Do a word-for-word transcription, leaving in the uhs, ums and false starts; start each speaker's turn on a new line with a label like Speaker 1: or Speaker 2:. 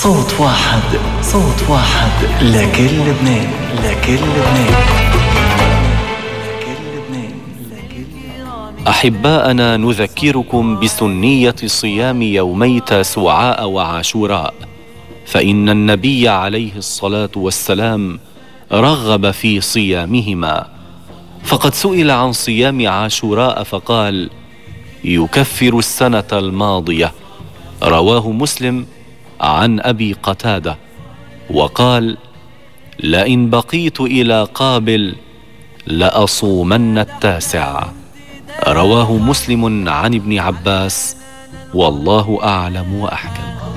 Speaker 1: صوت واحد، صوت واحد لكل لبنان، لكل لبنان، لكل لبنان، لكل لبنان.
Speaker 2: أحباءنا، نذكركم بسنية صيام يومي تاسوعاء وعاشوراء، فإن النبي عليه الصلاة والسلام رغب في صيامهما، فقد سئل عن صيام عاشوراء فقال: يكفر السنة الماضية. رواه مسلم عن أبي قتادة، وقال: لئن بقيت إلى قابل لأصومن التاسع. رواه مسلم عن ابن عباس، والله أعلم وأحكم.